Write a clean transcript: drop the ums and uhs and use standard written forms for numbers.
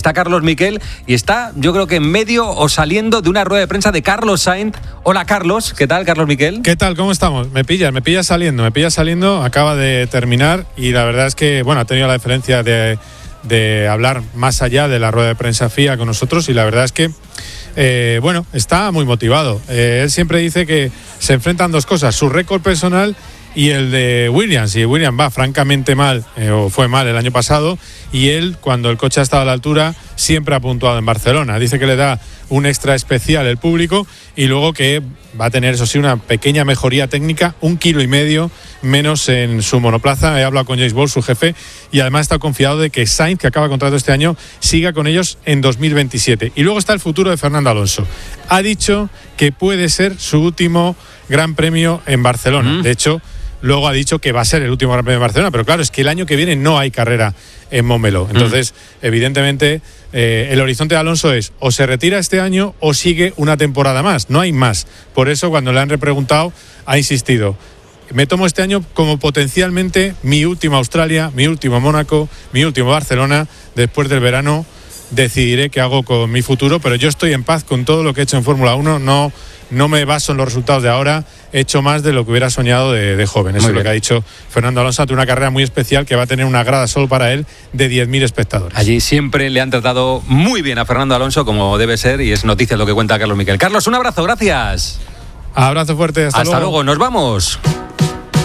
está Carlos Miquel y está, yo creo que en medio o saliendo de una rueda de prensa de Carlos Sainz. Hola Carlos, ¿qué tal Carlos Miquel? ¿Qué tal? ¿Cómo estamos? Me pillas saliendo, acaba de terminar y la verdad es que, bueno, ha tenido la deferencia de hablar más allá de la rueda de prensa FIA con nosotros y la verdad es que está muy motivado. Él siempre dice que se enfrentan dos cosas, su récord personal y el de Williams. Y Williams va francamente mal, o fue mal el año pasado, y él, cuando el coche ha estado a la altura, siempre ha puntuado en Barcelona. Dice que le da un extra especial el público y luego que va a tener, eso sí, una pequeña mejoría técnica, 1,5 kilos menos en su monoplaza. He hablado con James Ball, su jefe, y además está confiado de que Sainz, que acaba contrato este año, siga con ellos en 2027. Y luego está el futuro de Fernando Alonso. Ha dicho que puede ser su último Gran Premio en Barcelona. De hecho, luego ha dicho que va a ser el último Gran Premio de Barcelona, pero claro, es que el año que viene no hay carrera en Montmeló. Entonces, evidentemente, el horizonte de Alonso es o se retira este año o sigue una temporada más, no hay más. Por eso, cuando le han repreguntado, ha insistido: me tomo este año como potencialmente mi última Australia, mi último Mónaco, mi último Barcelona. Después del verano decidiré qué hago con mi futuro, pero yo estoy en paz con todo lo que he hecho en Fórmula 1, no me baso en los resultados de ahora, he hecho más de lo que hubiera soñado de joven. Eso es lo que ha dicho Fernando Alonso ante una carrera muy especial que va a tener una grada solo para él de 10.000 espectadores. Allí siempre le han tratado muy bien a Fernando Alonso, como debe ser, y es noticia lo que cuenta Carlos Miquel. Carlos, un abrazo, gracias. Abrazo fuerte, hasta luego. Nos vamos.